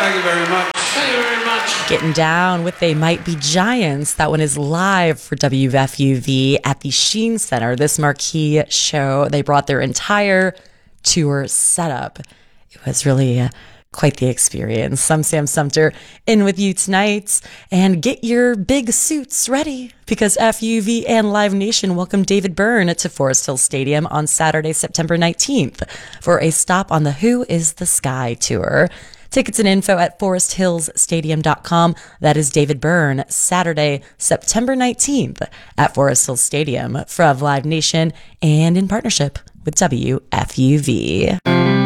Thank you very much. Thank you very much. Getting down with They Might Be Giants. That one is live for WFUV at the Sheen Center. This marquee show, they brought their entire tour setup. It was really quite the experience. I'm Sam Sumter in with you tonight, and get your big suits ready because FUV and Live Nation welcome David Byrne to Forest Hill Stadium on Saturday, September 19th for a stop on the Who is the Sky tour. Tickets and info at foresthillsstadium.com. That is David Byrne, Saturday, September 19th at Forest Hill Stadium for Live Nation and in partnership with WFUV.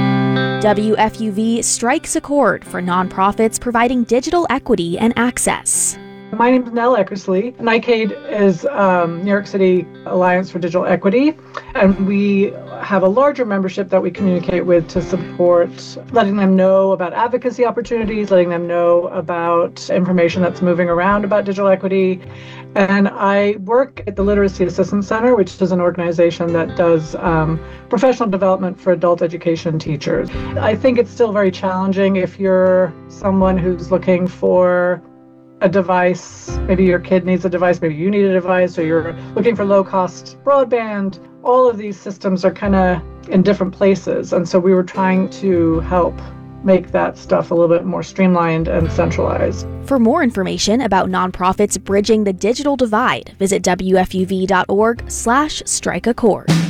WFUV strikes a chord for nonprofits providing digital equity and access. My name is Nell Eckersley. NICAID is New York City Alliance for Digital Equity, and we have a larger membership that we communicate with to support letting them know about advocacy opportunities, letting them know about information that's moving around about digital equity. And I work at the Literacy Assistance Center, which is an organization that does professional development for adult education teachers. I think it's still very challenging if you're someone who's looking for a device, maybe your kid needs a device, maybe you need a device, or you're looking for low-cost broadband. All of these systems are kind of in different places. And so we were trying to help make that stuff a little bit more streamlined and centralized. For more information about nonprofits bridging the digital divide, visit WFUV.org/strikeachord.